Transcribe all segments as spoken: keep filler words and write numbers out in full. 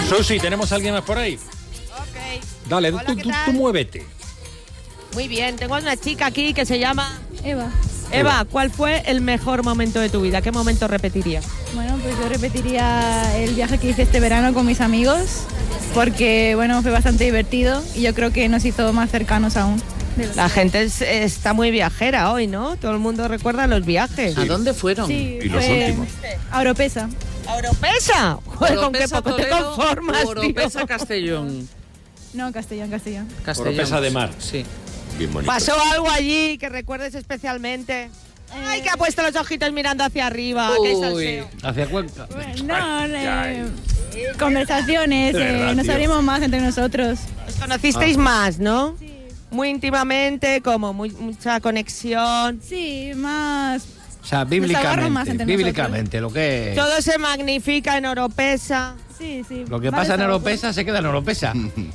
Susi, ¿tenemos a alguien más por ahí? Ok. Dale, Hola, tú, ¿qué tú, tal? tú muévete. Muy bien, tengo a una chica aquí que se llama Eva. Eva. ¿Cuál fue el mejor momento de tu vida? ¿Qué momento repetirías? Bueno, pues yo repetiría el viaje que hice este verano con mis amigos, porque bueno, fue bastante divertido y yo creo que nos hizo más cercanos aún. La gente es- está muy viajera hoy, ¿no? Todo el mundo recuerda los viajes. ¿A dónde fueron? Sí, Y los fue últimos. a Oropesa. ¿A Oropesa? Joder, ¿con qué Oropesa, poco te Toledo, conformas, tío? Oropesa, Castellón. No, Castellón, Castellón. Castellón. Oropesa de Mar. Sí. Bien bonito. ¿Pasó algo allí que recuerdes especialmente? Ay, que ha puesto los ojitos mirando hacia arriba. Qué Uy. salseo. Hacia Cuenca. No, eh, conversaciones, De verdad, eh, nos tío. abrimos más entre nosotros. Os conocisteis más, ¿no? Muy íntimamente, como muy, mucha conexión. Sí, más... O sea, Nos agarramos más bíblicamente, entre bíblicamente, lo que Todo se magnifica en Oropesa. Sí, sí. lo que más pasa en desahogo. Oropesa se queda en Oropesa.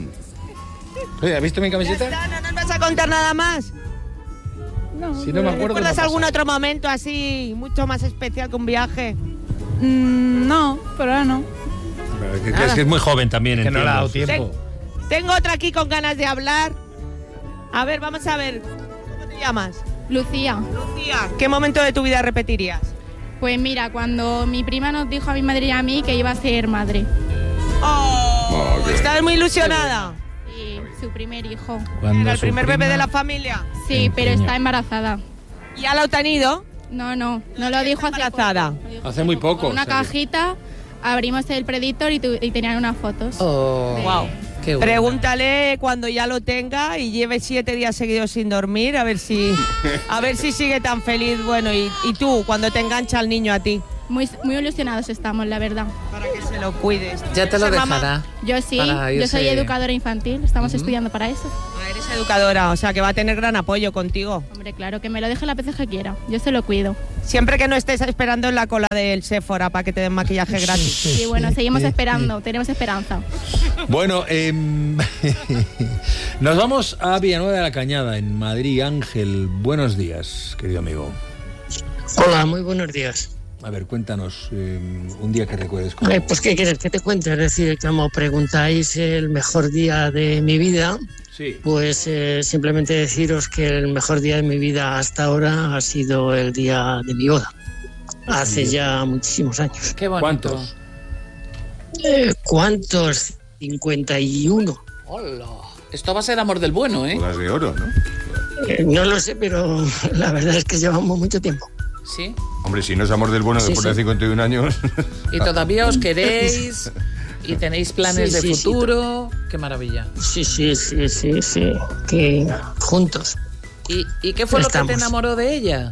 Oye, ¿has visto mi Ya camiseta? está, ¿no nos vas a contar nada más? No, Si no me acuerdo, ¿Recuerdas no algún pasa. otro momento así, mucho más especial que un viaje? Mm, no, pero ahora no. Que, que es que es muy joven también, Que no le ha dado entiendo. tiempo. Tengo otra aquí con ganas de hablar. A ver, vamos a ver. ¿Cómo te llamas? Lucía, Lucía. ¿Qué momento de tu vida repetirías? pues mira, cuando mi prima nos dijo a mi madre y a mí que iba a ser madre. Oh, Oh, qué ¿estás muy ilusionada? Y su primer hijo. Cuando Era el su primer bebé prima- de la familia. Sí, pero Empeño. está embarazada. ¿Ya la han tenido? No, no, no lo dijo hace Embarazada. poco. Lo dijo Hace muy poco. poco, Con una o sea que- cajita, abrimos el Predictor y, tu- y tenían unas fotos. Oh, De- Wow. qué bueno. Pregúntale cuando ya lo tenga y lleve siete días seguidos sin dormir, a ver si, a ver si sigue tan feliz. Bueno, y, y tú, cuando te engancha el niño a ti, Muy, muy ilusionados estamos, la verdad. para que se lo cuides. Ya te lo Ser mamá- dejará. Yo sí, Para yo irse- soy educadora infantil, estamos estudiando para eso. Ah, eres educadora, o sea que va a tener gran apoyo contigo. Hombre, claro, que me lo deje las veces que quiera, yo se lo cuido. Siempre que no estés esperando en la cola del Sephora para que te den maquillaje gratis. Y bueno, seguimos esperando, tenemos esperanza. Bueno, em, nos vamos a Villanueva de la Cañada, en Madrid. Ángel, buenos días, querido amigo. Hola, muy buenos días. A ver, cuéntanos em, un día que recuerdes. Con... Eh, pues, ¿qué quieres que te cuente? Es decir, como preguntáis el mejor día de mi vida, Sí. pues eh, simplemente deciros que el mejor día de mi vida hasta ahora ha sido el día de mi boda. Hace ya muchísimos años. Qué bonito. ¿Cuántos? Eh, ¿Cuántos? cincuenta y uno. Hola. Esto va a ser amor del bueno, ¿eh? Bodas de oro, ¿no? Eh, no lo sé, pero la verdad es que llevamos mucho tiempo. Sí. Hombre, si no es amor del bueno Sí, después sí. de cincuenta y un años. Y todavía os queréis y tenéis planes Sí, de sí, sí. futuro. Qué maravilla. Sí, sí, sí, sí, sí. Que juntos. ¿Y, y qué fue lo que Estamos. te enamoró de ella?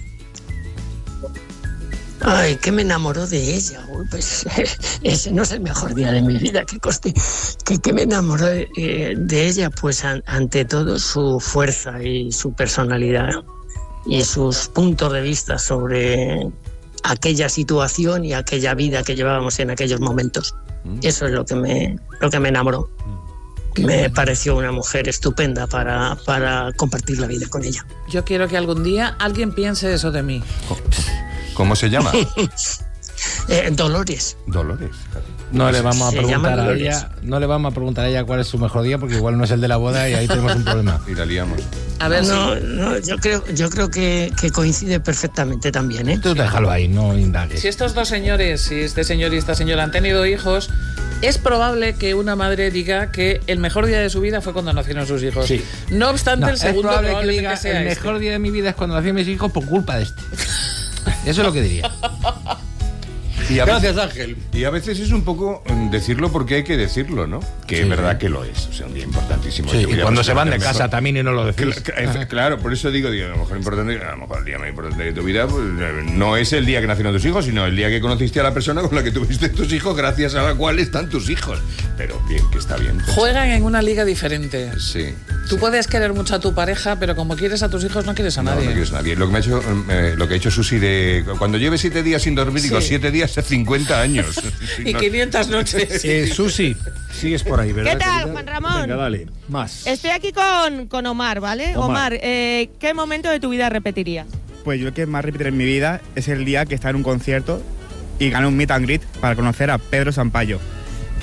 Ay, que me enamoró de ella. Uy, pues ese no es el mejor día de mi vida, que coste. Que, que me enamoró de, eh, de ella, pues an- ante todo su fuerza y su personalidad y sus puntos de vista sobre aquella situación y aquella vida que llevábamos en aquellos momentos. Eso es lo que me, lo que me enamoró. Me pareció una mujer estupenda para, para compartir la vida con ella. Yo quiero que algún día alguien piense eso de mí. ¿Cómo se llama? Eh, Dolores. Dolores. No le vamos a Se preguntar llama a Dolores. ella, no le vamos a preguntar a ella cuál es su mejor día, porque igual no es el de la boda y ahí tenemos un problema. Y la liamos. A ver No, si... no, yo creo, yo creo que, que coincide perfectamente también, ¿eh? Tú déjalo ahí, no indagues. Si estos dos señores, si este señor y esta señora han tenido hijos, es probable que una madre diga que el mejor día de su vida fue cuando nacieron sus hijos. Sí. No obstante, No, el es segundo probable que probablemente diga sea el este. mejor día de mi vida es cuando nací mis hijos por culpa de este. Eso es lo que diría. Y a Gracias, veces, Ángel. y a veces es un poco mm, decirlo porque hay que decirlo, ¿no? Que Sí. es verdad que lo es. O sea, un día importantísimo. Sí, Yo voy y a cuando se pasar van de el mejor. casa también y no lo decís. Cla- cla- Claro, por eso digo, digo, a lo mejor importante, a lo mejor el día más importante de tu vida pues, eh, no es el día que nacieron tus hijos, sino el día que conociste a la persona con la que tuviste tus hijos, gracias a la cual están tus hijos. Pero bien, que está bien. Juegan en una liga diferente. Sí. Tú sí. puedes querer mucho a tu pareja, pero como quieres a tus hijos no quieres a No, nadie. no quieres a nadie. Lo que me ha hecho, eh, lo que ha hecho Susi de cuando lleve siete días sin dormir, digo Sí. siete días hace cincuenta años. Sí, Y no- quinientas noches. Eh, Susi, sigues por ahí, ¿verdad? ¿Qué tal, querida? Juan Ramón? Venga, dale, más. Estoy aquí con, con Omar, ¿vale? Omar. Omar, eh, ¿qué momento de tu vida repetirías? Pues yo el que más repetiré en mi vida es el día que estaba en un concierto y gané un meet and greet para conocer a Pedro Sampaio,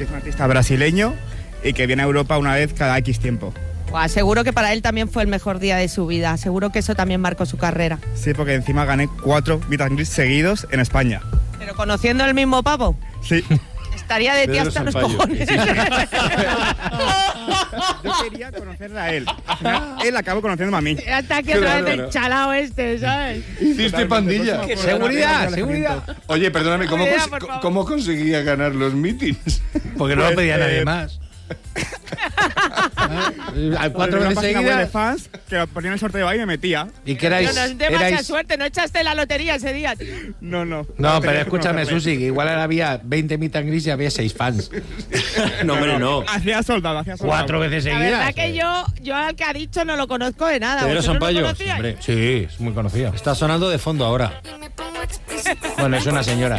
que es un artista brasileño y que viene a Europa una vez cada X tiempo. Buah, seguro que para él también fue el mejor día de su vida. Seguro que eso también marcó su carrera. Sí, porque encima gané cuatro Meet and Greet seguidos en España. ¿Pero conociendo el mismo pavo? Sí. Estaría de ti Pedro hasta los Sampaio. cojones. Yo quería conocerle a él. Al final, él acabó conociéndome a mí. Hasta que otra vez Claro. el chalao este, ¿sabes? Hiciste pandilla. Totalmente. Seguridad, seguridad. Oye, perdóname, ¿cómo, Mira, cons- por favor. ¿cómo conseguía ganar los meetings? Porque no lo Pues, pedía eh, nadie más. Hay cuatro Una veces página web de seguidas. fans que lo ponía en el sorteo ahí y me metía. ¿Y que erais? No, no es demasiada erais- suerte, no echaste la lotería ese día, tío. No, no. No, tenía pero que escúchame, conocerle. Susi, que igual ahora había veinte meet and greets y había seis fans. No, hombre, no. Hacía soldado, hacía soldado. Cuatro veces La seguidas. verdad que yo, yo al que ha dicho no lo conozco de nada. Pedro ¿Vosotros lo Sampaio, conocíais? hombre. Sí, es muy conocido. Está sonando de fondo ahora. Bueno, es una señora.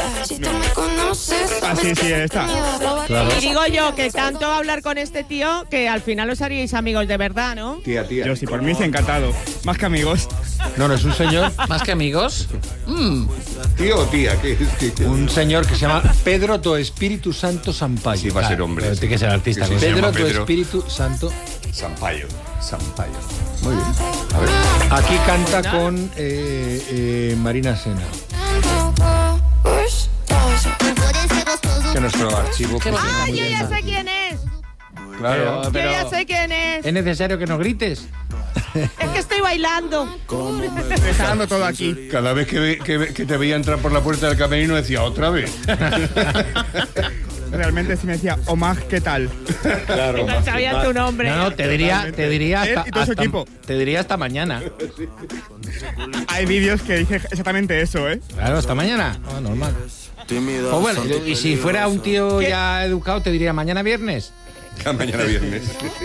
Ah, sí, sí, está. Claro. Y digo yo que tanto hablar con este tío que al final os haríais amigos de verdad, ¿no? Tía, tía. Yo sí, por mí sí, encantado. Más que amigos. No, no, es un señor, Más que amigos. Mm. ¿Tío o tía? ¿Qué, qué- qué- un señor que se llama Pedro do Espíritu Santo Sampaio. Sí, va a ser hombre. Pero tiene que ser artista. Que sí, ¿no? se Pedro llama do Pedro. Espíritu Santo. Sampaio. Sampaio. Muy bien. A ver. Aquí canta con eh, eh, Marina Sena. Que nuestro archivo. Qué bonito. ¡Ah, yo ya sé quién es! Claro. Yo ya sé quién es. ¿Es necesario que nos grites? Es que estoy bailando. Me está dando todo aquí. Cada vez que, ve- que, ve- que te veía entrar por la puerta del camerino decía, ¿otra vez? Realmente sí me decía, Omar, ¿qué tal? Claro. No sabía tu nombre. No, no, te diría, te diría Él hasta, y todo su hasta- equipo. te diría hasta mañana. Hay vídeos que dije exactamente eso, ¿eh? Claro, hasta mañana. Oh, normal. Pues bueno, y, y si fuera un tío ya educado, te diría mañana viernes. Mañana viernes.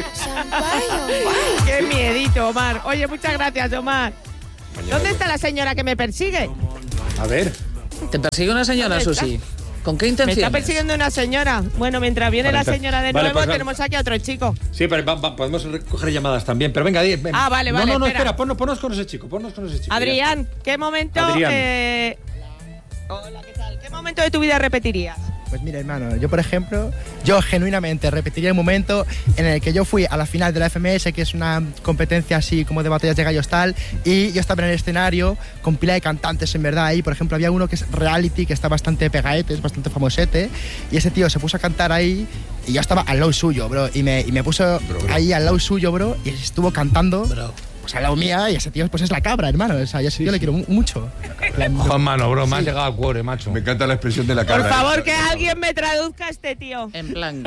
Qué miedito, Omar. Oye, muchas gracias, Omar. ¿Dónde está la señora que me persigue? A ver. ¿Te persigue una señora, ¿Dónde está? Susi? ¿Con qué Me intención? está persiguiendo una señora. Bueno, mientras viene la Vale, señora de vale, nuevo, pues va- tenemos aquí a otro chico. Sí, pero va- va- podemos recoger llamadas también. Pero venga, di- ven. Ah, vale, no, vale, No, no, espera. espera, ponnos, ponnos con ese chico. Ponnos con ese chico. Adrián, ¿qué momento... Adrián. eh, Hola, ¿qué tal? ¿Qué momento de tu vida repetirías? Pues mira, hermano, yo por ejemplo, yo genuinamente repetiría el momento en el que yo fui a la final de la F M S, que es una competencia así como de batallas de gallos tal, y yo estaba en el escenario con pila de cantantes en verdad, y por ejemplo había uno que es reality, que está bastante pegaete, es bastante famosete, y ese tío se puso a cantar ahí, y yo estaba al lado suyo, bro, y me, y me puso ahí al lado suyo, bro, y estuvo cantando. Pues al lado mía, y ese tío pues es la cabra, hermano, o sea, yo, sí, yo le quiero mu- mucho. Juan Mano, bro, me has llegado al cuore, macho. Me encanta la expresión de la cara. Por favor, que alguien me traduzca a este tío. En plan.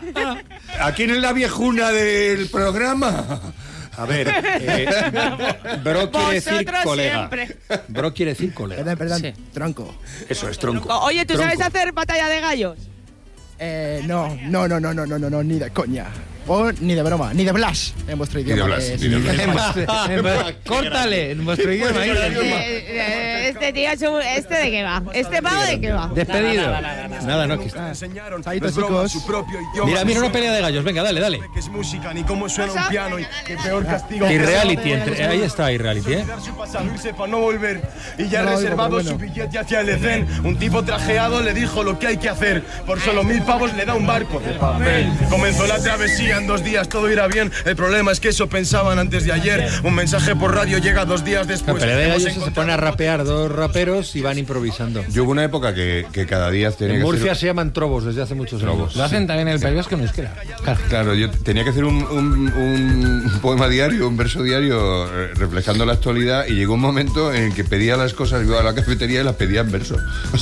¿A quién es la viejuna del programa? A ver, eh, bro quiere decir Vosotros colega. siempre. Bro quiere decir colega. Perdón, perdón, Sí. tronco. Eso es tronco. Oye, ¿tú Tronco. sabes hacer batalla de gallos? Eh, no, no, no, no, no, no, no, no, ni de coña. O ni de broma, ni de blas en vuestro Ni de idioma. Blas, que es- ni de Blas. En vuestro- en vuestro- Córtale, en vuestro idioma. ahí. Eh, eh, este tío es un... ¿Este de qué va? ¿Este pavo de qué va? Despedido. Nada, no, aquí está. Enseñaron. Saludos, chicos. Mira, mira, una pelea de gallos. Venga, dale, dale. Que es música, ni cómo suena un piano, y qué peor castigo. Y reality, entre, ahí está, y reality, ¿eh? Dar su pasado y sepa no volver. Y ya No lo oigo, reservado pero su bueno. billete hacia el Edén. Un tipo trajeado le dijo lo que hay que hacer. Por solo mil pavos le da un barco de papel. Comenzó la travesía, en dos días todo irá bien. El problema es que eso pensaban antes de ayer. Un mensaje por radio llega dos días La después. pelea de Hemos gallos se encontrado- pone a rapear dos raperos y van improvisando. Yo hubo una época que, que cada día tenía En que Murcia hacer... se llaman trobos desde hace muchos Trobos. años. Lo hacen también en el País Vasco en euskera. Claro. Claro, yo tenía que hacer un, un- un poema diario, un verso diario eh, reflejando la actualidad, y llegó un momento en el que pedía las cosas, iba a la cafetería y las pedía en verso. O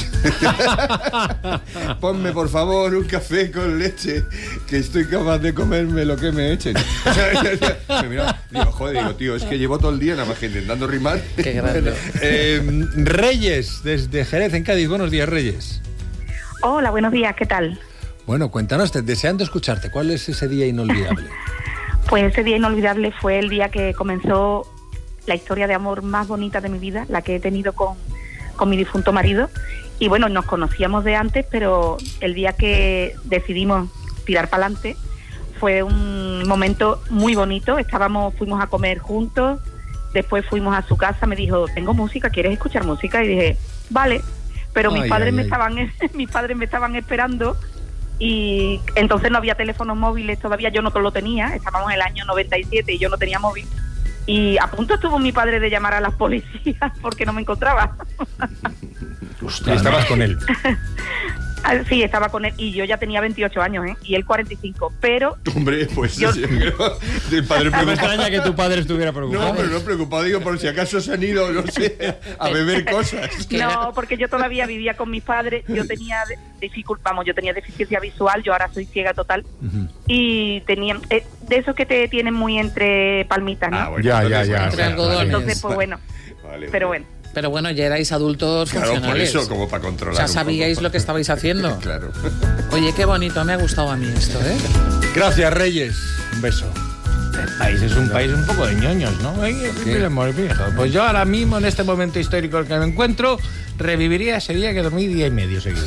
sea, ponme por favor un café con leche, que estoy capaz de comerme lo que me echen. O sea, me miraba, digo, joder, digo, tío, es que llevo todo el día nada más que intentando rimar. Qué grande. Eh, Reyes, desde Jerez, en Cádiz. Buenos días, Reyes. Hola, buenos días, ¿qué tal? Bueno, cuéntanos, te- deseando escucharte, ¿cuál es ese día inolvidable? Pues ese día inolvidable fue el día que comenzó la historia de amor más bonita de mi vida, la que he tenido con, con mi difunto marido. Y bueno, nos conocíamos de antes, pero el día que decidimos tirar para adelante fue un momento muy bonito. Estábamos, fuimos a comer juntos, después fuimos a su casa, me dijo, tengo música, ¿quieres escuchar música? Y dije, vale, pero Ay, mis padres ay, me ay. estaban mis padres me estaban esperando Y entonces no había teléfonos móviles todavía, yo no lo tenía, estábamos en el año noventa y siete y yo no tenía móvil. Y a punto estuvo mi padre de llamar a las policías porque no me encontraba. Usted estabas con él. Sí, estaba con él y yo ya tenía veintiocho años, ¿eh? Y él cuarenta y cinco, pero... Hombre, pues yo... sí, creo, el padre No me extraña que tu padre estuviera preocupado. No, pero no preocupado, digo, por si acaso se han ido, no sé, a beber cosas. No, porque yo todavía vivía con mis padres, yo tenía dificultad, vamos, yo tenía deficiencia visual, yo ahora soy ciega total, uh-huh. y tenía, eh, de esos que te tienen muy entre palmitas, ¿no? Ah, bueno, ya, ya, ya. Entre algodones. Entonces, pues bueno, vale, pero vale. bueno. Pero bueno, ya erais adultos claro, funcionales. por eso, como para controlar. O sea, sabíais poco. lo que estabais haciendo. Claro. Oye, qué bonito, me ha gustado a mí esto, ¿eh? Gracias, Reyes. Un beso. El país es un no. país un poco de ñoños, ¿no? Pues yo ahora mismo, en este momento histórico en el que me encuentro, reviviría ese día que dormí día y medio seguido.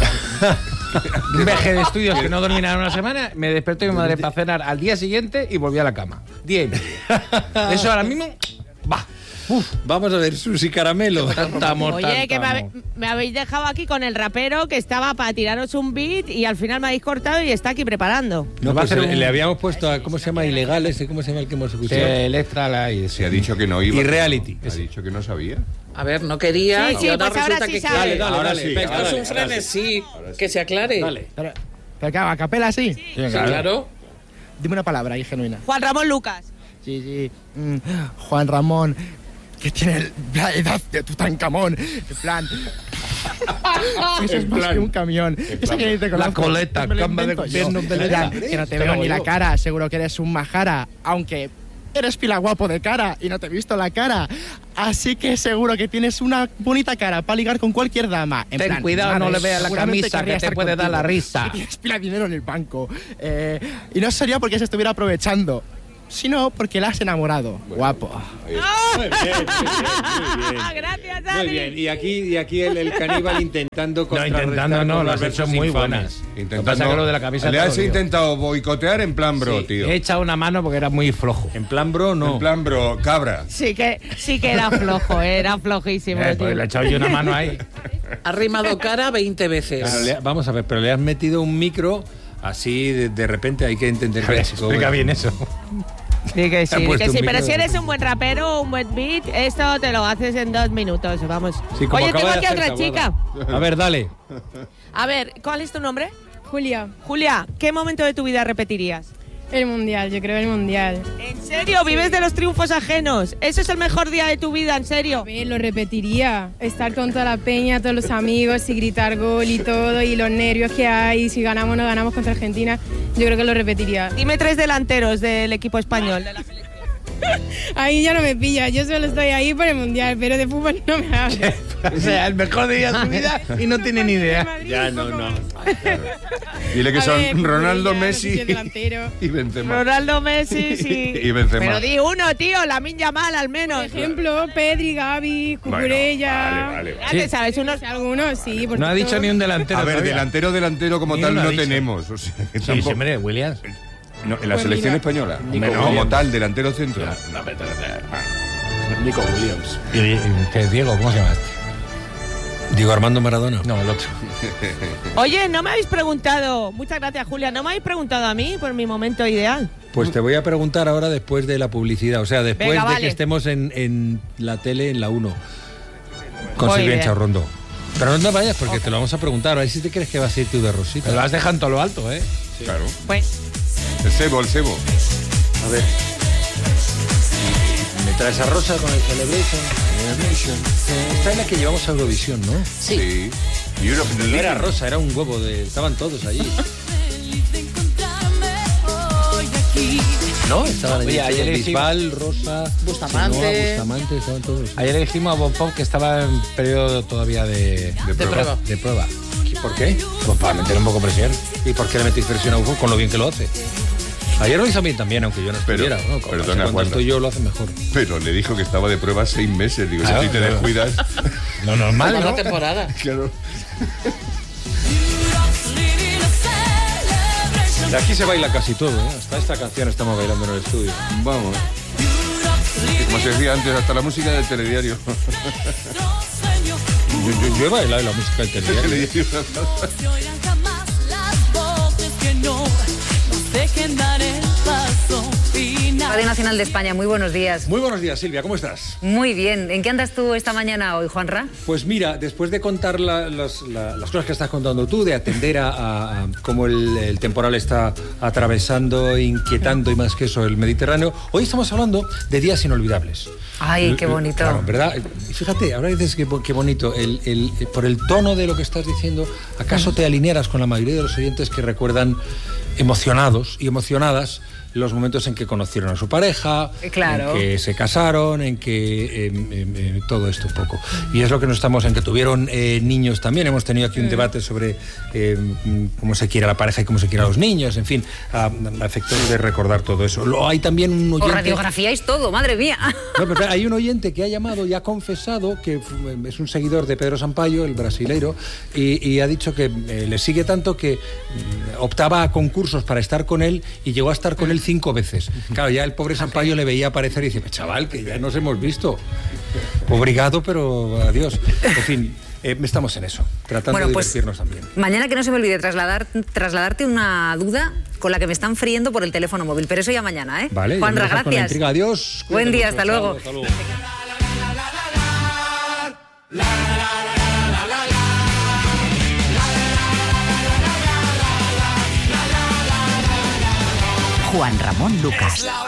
Un viaje de estudios que no dormí nada una semana, me desperté mi madre para cenar al día siguiente y volví a la cama. Día y medio. Eso ahora mismo, va. Uf, vamos a ver, Susi Caramelo. Tanta amor, Oye, tanta que me, habe, amor. me habéis dejado aquí con el rapero que estaba para tiraros un beat y al final me habéis cortado y está aquí preparando. No, va a pues hacer le, un... le habíamos puesto a, ¿cómo se llama? Ilegales, ¿cómo se llama el que hemos escuchado? Sí, Electra la y se ha dicho que no iba. Y Reality. Ha dicho que no sabía. A ver, no quería sí, sí, y ahora pues resulta ahora sí que sabe. quiere. Dale, dale, ahora dale. sí, Venga, Esto ahora es un sí, frenesí, ahora sí. que se aclare. Dale. Pero, pero claro, a capela así. Sí, Sí, claro. Dime una palabra ahí genuina. Juan Ramón Lucas. Sí, sí. Mm, Juan Ramón, que tiene la edad de Tutankamón. En plan. Eso es más que un camión. Esa que dice con la coleta, camba de gobierno de la que no te veo ni la cara, seguro que eres un majara, aunque eres pila guapo de cara y no te he visto la cara. Así que seguro que tienes una bonita cara para ligar con cualquier dama. En Ten plan, cuidado, madre, no le veas la seguramente camisa, querría que te estar puede dar la contigo. risa. Y tienes pila de dinero en el banco. Eh, y no sería porque se estuviera aprovechando, sino porque la has enamorado. Bueno, guapo. Muy bien, muy bien, muy bien. Gracias, Dani. Muy bien, y aquí, y aquí el, el caníbal intentando No, intentando no, las has hecho muy infames. buenas. Intentando, Pasa que lo de la camisa le has todo, intentado boicotear en plan bro, sí, tío. he echado una mano porque era muy flojo. En plan bro, no. En plan bro, cabra. Sí que, sí que era flojo, era flojísimo. Eh, pues le he echado yo una mano ahí. Ha rimado cara veinte veces. Claro, le- vamos a ver, pero le has metido un micro así de, de repente hay que entender que el chico- Explica bien eso. Sí, que sí, Ha puesto que un sí, pero micro si de- eres un buen rapero, un buen beat, esto te lo haces en dos minutos, vamos. Sí, como Oye, acaba tengo de aquí a hacer otra chica. Taboada. A ver, dale. A ver, ¿cuál es tu nombre? Julia, Julia, ¿qué momento de tu vida repetirías? el mundial, yo creo el mundial. ¿En serio? ¿Vives de los triunfos ajenos? ¿Eso es el mejor día de tu vida, en serio? A ver, lo repetiría. Estar con toda la peña, todos los amigos y gritar gol y todo, y los nervios que hay, si ganamos o no ganamos contra Argentina, yo creo que lo repetiría. Dime tres delanteros del equipo español. De la selección. Ahí ya no me pilla, yo solo estoy ahí por el mundial, pero de fútbol no me hablo. O sea, el mejor día de su vida y no tiene ni idea. Ya, no, no. Dile que A son ver, Ronaldo, Cucurella, Messi no sé si es delantero. y Benzema. Ronaldo, Messi, sí. Y Benzema. Pero di uno, tío, Lamine Yamal al menos. Por ejemplo, Pedri, Gavi, Cucurella. Bueno, vale, vale. Ya te sabes unos. Algunos, sí. por No ha supuesto. dicho ni un delantero. A ver, todavía. delantero, delantero como Ni tal uno ha no dicho. tenemos. O sea, que Sí, tampoco- sí, hombre, Williams. No, en la Pues selección mira. española. Nico Como Williams. tal, delantero centro. No, pero, pero, Nico Williams. ¿Y, y qué, Diego, cómo se llama este? Digo Armando Maradona. No, el otro. Oye, no me habéis preguntado. Muchas gracias, Julia. No me habéis preguntado a mí por mi momento ideal. Pues te voy a preguntar ahora después de la publicidad, o sea, después Venga, de vale. que estemos en, en la tele en la uno con Muy Silvia bien. Charrondo. Pero no te vayas porque te lo vamos a preguntar, a ver si te crees que vas a ir tú de Rosita. Te lo has dejado en todo lo alto, ¿eh? Claro. Pues. El cebo, el cebo. A ver. Me traes a Rosa con el Celebration. Celebration. Esta es la que llevamos a Eurovisión, ¿no? Sí. Europe, No era Rosa, era un huevo de... Estaban todos allí. ¿No? Estaban allí. Oye, ayer todos. hicimos- Bisbal, Rosa, Bustamante. Chenoa, Bustamante, estaban todos. Ayer le dijimos a Bob Pop que estaba en periodo todavía de, De De prueba. de prueba. ¿Por qué? Pues para meter un poco presión. ¿Y por qué le metís presión a Hugo con lo bien que lo hace? Ayer lo hizo bien también, aunque yo no Pero- estuviera. ¿no? Como perdona, cuando Juan. estoy yo lo hace mejor. Pero le dijo que estaba de prueba seis meses. Digo, Claro, si a ti te claro. descuidas. Lo normal, Toda la ¿no? temporada. Claro. De aquí se baila casi todo, ¿eh? Hasta esta canción estamos bailando en el estudio. Vamos. Y como se decía antes, hasta la música del telediario. Yo, yo- yo he bailado la música del telediario. Telediario. Nacional de España. Muy buenos días. Muy buenos días, Silvia, ¿cómo estás? Muy bien. ¿En qué andas tú esta mañana hoy, Juanra? Pues mira, después de contar la, las, la, las cosas que estás contando tú, de atender a, a, a cómo el, el temporal está atravesando, inquietando y más que eso el Mediterráneo, hoy estamos hablando de días inolvidables. Ay, qué bonito. Claro, ¿verdad? Y fíjate, ahora dices que qué bonito, el, el, por el tono de lo que estás diciendo, ¿acaso te alinearás con la mayoría de los oyentes que recuerdan emocionados y emocionadas los momentos en que conocieron a su pareja, claro, en que se casaron, en que eh, eh, eh, todo esto un poco? Y es lo que no estamos, en que tuvieron eh, niños también. Hemos tenido aquí un mm. debate sobre eh, cómo se quiere a la pareja y cómo se quiere a los niños, en fin, a, a efectos de recordar todo eso. Lo, hay también un oyente... Os radiografiáis todo, madre mía. No, pero hay un oyente que ha llamado y ha confesado que es un seguidor de Pedro Sampaio, el brasileiro, y, y ha dicho que eh, le sigue tanto que optaba a concursos para estar con él y llegó a estar con él cinco veces. Claro, ya el pobre Sampaio le veía aparecer y dice, chaval, que ya nos hemos visto. Obrigado, pero adiós. En fin, eh, estamos en eso, tratando bueno, de pues, divertirnos también. Mañana que no se me olvide trasladar, trasladarte una duda con la que me están friendo por el teléfono móvil, pero eso ya mañana, ¿eh? Vale, Juanra, gracias. Intriga. Adiós. Buen día, hasta luego. Hasta luego. Juan Ramón Lucas.